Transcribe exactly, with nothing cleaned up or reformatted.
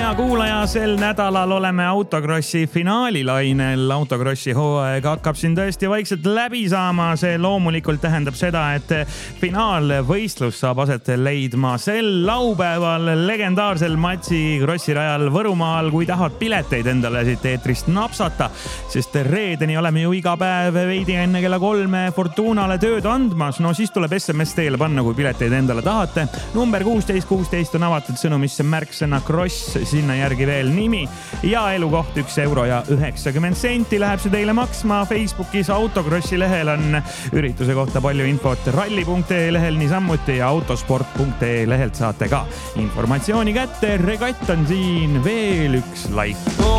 hea kuulaja, sel nädalal oleme autokrossi finaalilainel. Autokrossi hooaeg hakkab siin tõesti vaikselt läbi saama. See loomulikult tähendab seda, et finaalvõistlus saab aset leidma sel laupäeval legendaarsel Matsi krossirajal Võrumaal. Kui tahad pileteid endale siit eetrist napsata, sest reedeni oleme ju iga päev veidi enne kella kolme Fortunale tööd andmas. No siis tuleb S M S teele panna, kui pileteid endale tahate. Number kuusteist kuusteist on avatud sõnumisse märksõna kross, sinna järgi veel nimi ja elukoht üks euro ja üheksakümmend senti läheb see teile maksma. Facebookis autokrossi lehel on ürituse kohta palju infot, ralli punkt ee lehel niisamuti ja autosport punkt ee lehelt saate ka informatsiooni kätte. Regatt on siin, veel üks like.